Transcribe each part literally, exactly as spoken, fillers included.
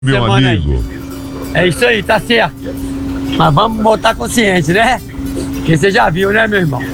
Meu amigo. Aí. É isso aí, tá certo. Mas vamos botar consciência, né? Que você já viu, né, meu irmão?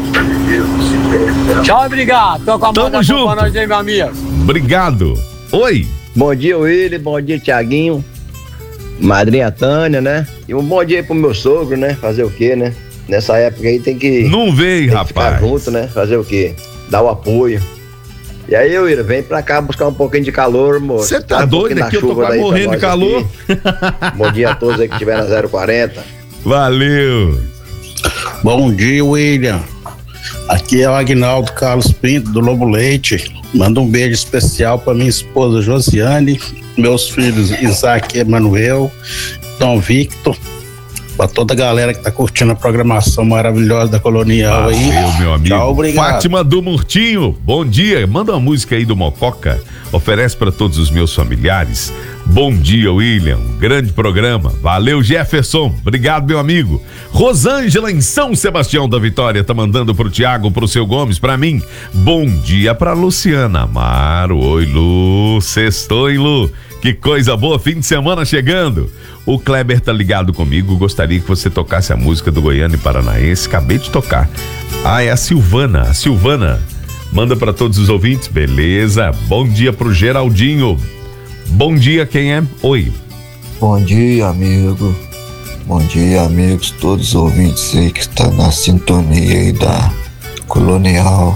Tchau, obrigado. Tô com a Tamo junto. pra nós aí, meu amigo. Obrigado. Oi. Bom dia, Willi. Bom dia, Tiaguinho. Madrinha Tânia, né? E um bom dia aí pro meu sogro, né? Fazer o quê, né? Nessa época aí tem que... Não veio, tem rapaz. que ficar junto, né? Fazer o quê? Dar o apoio. E aí, Willi, vem pra cá buscar um pouquinho de calor, moço. Você tá um doido aqui? Eu tô quase morrendo de calor. Bom dia a todos aí que estiver na zero quarenta. Valeu. Bom dia, William. Aqui é o Agnaldo Carlos Pinto, do Lobo Leite. Manda um beijo especial para minha esposa Josiane, meus filhos Isaac e Emanuel, Tom Victor, para toda a galera que tá curtindo a programação maravilhosa da Colonial. Valeu, aí. Meu amigo. Tchau, obrigado. Fátima do Murtinho, bom dia. Manda uma música aí do Mococa. Oferece para todos os meus familiares. Bom dia, William. Grande programa. Valeu, Jefferson. Obrigado, meu amigo. Rosângela em São Sebastião da Vitória tá mandando pro Tiago, pro seu Gomes, pra mim. Bom dia pra Luciana Amaro. Oi, Lu. Sextou, hein, Lu? Que coisa boa, fim de semana chegando. O Kleber tá ligado comigo, gostaria que você tocasse a música do Goiânia e Paranaense. Acabei de tocar. Ah, é a Silvana. A Silvana manda pra todos os ouvintes, beleza. Bom dia pro Geraldinho. Bom dia, quem é? Oi. Bom dia, amigo. Bom dia, amigos, todos os ouvintes aí que estão na sintonia aí da Colonial.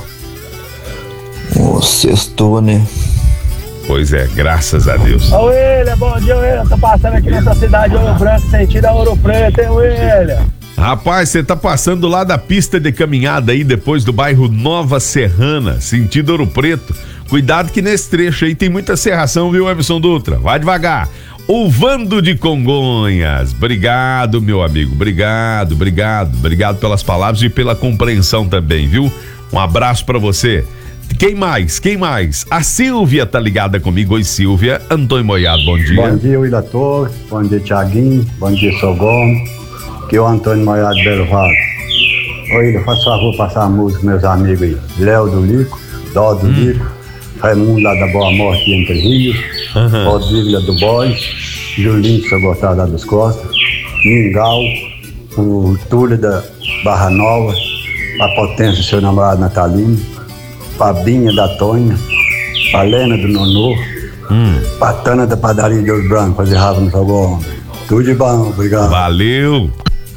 O sextou, né? Pois é, graças a Deus. Ô, William, bom dia, William. Tô passando aqui nessa cidade de Ouro Branco, sentido a Ouro Preto, hein, William? Rapaz, você tá passando lá da pista de caminhada aí, depois do bairro Nova Serrana, sentido Ouro Preto. Cuidado que nesse trecho aí tem muita serração, viu, Emerson Dutra? Vai devagar. O Vando de Congonhas. Obrigado, meu amigo. Obrigado, obrigado. Obrigado pelas palavras e pela compreensão também, viu? Um abraço pra você. Quem mais? Quem mais? A Silvia tá ligada comigo. Oi, Silvia. Antônio Moiado, bom dia. Bom dia, William Torres. Bom dia, Tiaguinho. Bom dia, Sogom. Aqui é o Antônio Moiado Belo Vado. Ô, William, faz favor passar a música, meus amigos aí. Léo do Lico, Dó do hum. Lico, Raimundo lá da Boa Morte Entre Rios, uhum. Rodrigo lá do Bois, Julinho que só gostava lá dos Costas, Mingau, o Túlio da Barra Nova, a Potência, seu namorado Natalino, Fabinha da Tonha, a Lena do Nonô, hum. Patana da Padaria de Ouro Branco, fazer rabo no fogão. Tudo de bom, obrigado. Valeu.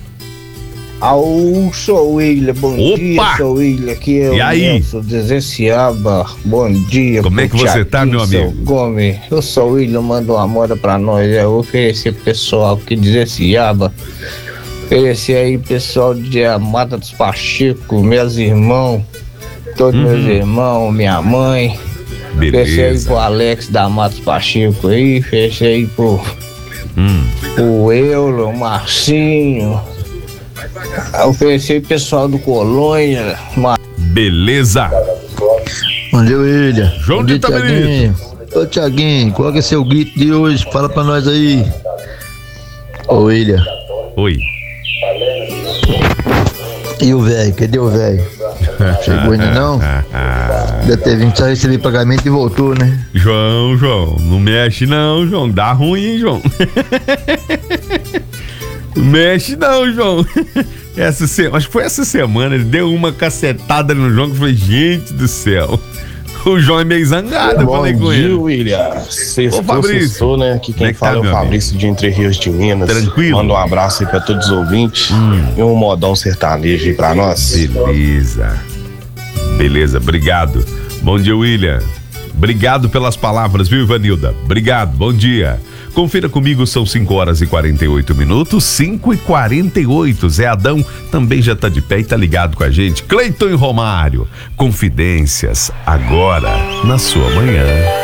Au, sou William, bom Opa! dia, sou William, aqui é e o aí? Nelson Desenciaba, bom dia. Como é que você tá, meu amigo? Gomes, eu sou William, manda uma moda pra nós, eu oferecer pro pessoal que Desenciaba, oferecer aí pessoal de Mata dos Pacheco, meus irmãos, todos uhum. meus irmãos, minha mãe, oferecer aí pro Alex da Mata dos Pacheco aí, oferecer aí pro, hum. pro Eulo, o Marcinho, oferecer o pessoal do Colônia. Uma... Beleza. Bom dia, William. João de Itabirito. Ô, Tiaguinho, qual que é seu grito de hoje? Fala pra nós aí. Ô, William. Oi. E o velho? Cadê o velho? Chegou ainda não? Deve ter vindo só receber pagamento e voltou, né? João, João, não mexe não, João. Dá ruim, hein, João? Mexe não, João. Essa semana, acho que foi essa semana, ele deu uma cacetada no João que eu falei, gente do céu. O João é meio zangado, eu falei com ele. Bom dia, William. Sextou, sextou, né? Aqui quem fala é o Fabrício de Entre Rios de Minas. Tranquilo. Manda um abraço aí pra todos os ouvintes hum. e um modão sertanejo aí pra nós. Beleza. Beleza, obrigado. Bom dia, William. Obrigado pelas palavras, viu, Ivanilda? Obrigado, bom dia. Confira comigo, são cinco horas e quarenta e oito minutos, cinco e quarenta e oito. Zé Adão também já tá de pé e tá ligado com a gente. Cleiton e Romário, confidências agora na sua manhã.